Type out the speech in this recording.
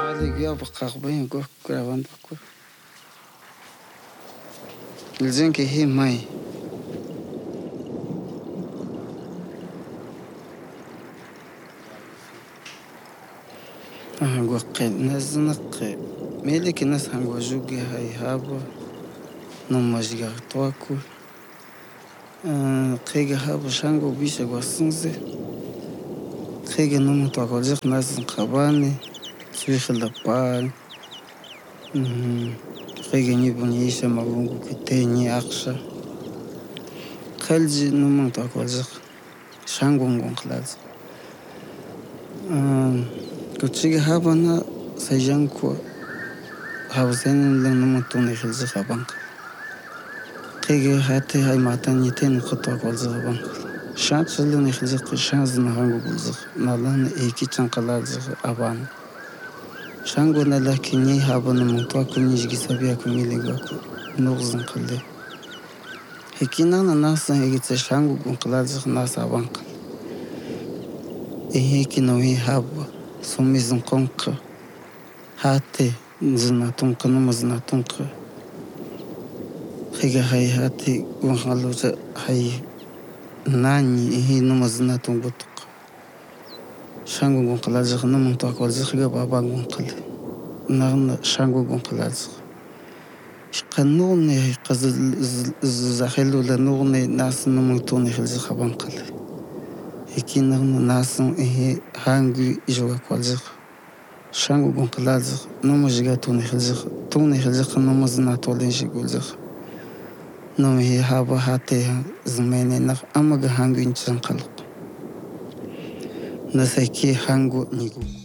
Alegria bem go gravando ko. Dizem que ri mãe. Go qed nas naq. Mele que nas hango jugi hai habo. No masgar toku. Qega habo shango bisha gwasunze. Qega no mutako jik nas qabani. Suikhla pan. Qega ni bunyisha mabungu kitenye aksha. Khalji no mutako jik shango ngonklaz. Kuchiga habo na sajanko. Habo sen lang no mutuni khilzi khabank. Qega hati hai matani ten qutako jik bank. Shantz luni khilzi shantz na hango gulzik. Nalan eki chanqalaz aban. Shango na lakini habo no mutako nijgi sabia kumiligaku. Nughzin qali. Hekina na nasa hegitsa shango gunqlaz nasa bank. Heki no hi habo. Sumizun qonqa. Hati zinatunqa no zinatunqa. Qega hai hati gunqaluza hai nani hi no zinatung butuq. Shango gunqlaz no mutako zikga baba gunqal. Nagna shango gunqlaz. Shqanuni qaz zahilu la nugni nas no mutuni khilzi khabanqal. Heki nagna nasan hangi ijoga kwalzik. Shango gunqlaz no mujgatuni khilzi. Tuni khilzi no zinatolin shigulzik. No hi habo hati zmene nag amaga hangi inchanqal. Nasaki hango nigu.